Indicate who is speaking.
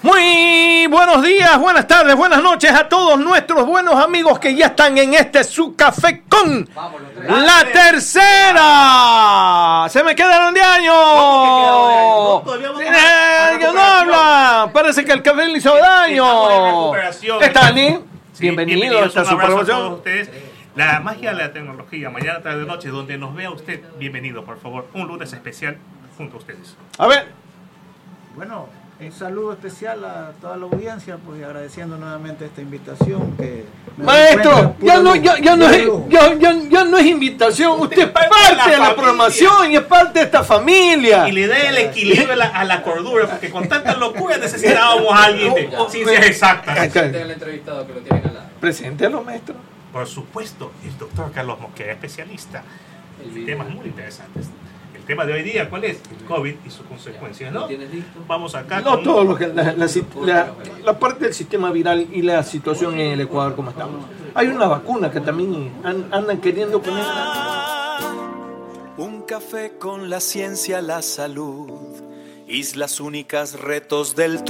Speaker 1: Muy buenos días, buenas tardes, buenas noches a todos nuestros buenos amigos que ya están en su café con la tercera. Se me quedaron de año. No habla. Parece que el café le hizo daño. Stanley, bienvenido a esta superpromoción.
Speaker 2: La magia de la tecnología, mañana, tarde, noche, donde nos vea usted, bienvenido, por favor. Un lunes especial junto a ustedes.
Speaker 1: A ver.
Speaker 3: Bueno, un saludo especial a toda la audiencia, pues agradeciendo nuevamente esta invitación que
Speaker 1: maestro, ya no es invitación, usted es parte de la programación y es parte de esta familia.
Speaker 2: Y le da el equilibrio a la cordura, porque con tanta locura necesitábamos a alguien de ciencias exactas.
Speaker 4: Presenten al entrevistado que lo tienen al lado.
Speaker 1: Preséntelo, maestro.
Speaker 2: Por supuesto, el doctor Carlos Mosquera, especialista. Temas muy interesantes. El tema de hoy día, ¿cuál es? El COVID y sus consecuencias, ¿no? Vamos acá.
Speaker 1: No todo lo que la parte del sistema viral y la situación en el Ecuador, ¿cómo estamos? Hay una vacuna que también andan queriendo poner.
Speaker 5: Un café con la ciencia, la salud, islas únicas, retos del